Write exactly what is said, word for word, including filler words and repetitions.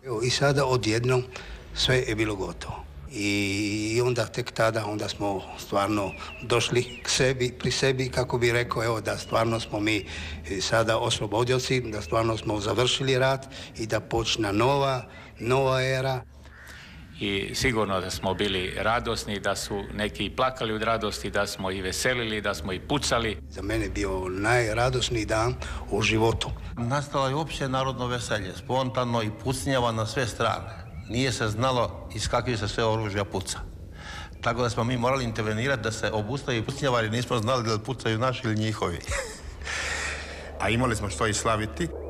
Evo, i sada odjednom sve je bilo gotovo. I onda tek tada onda smo stvarno došli k sebi, pri sebi, kako bi rekao, evo da stvarno smo mi sada oslobodioci, da stvarno smo završili rat i da počne nova, nova era. I sigurno da smo bili radosni, da su neki plakali od radosti, da smo i veselili, da smo i pucali. Za mene je bio najradosniji dan u životu. Nastalo je opće narodno veselje, spontano i pucnjava na sve strane. Nije se znalo iz kakvih se sve oružja puca. Tako da smo mi morali intervenirati da se obustavi pucnjava jer nismo znali da li pucaju naši ili njihovi. A imali smo što i slaviti.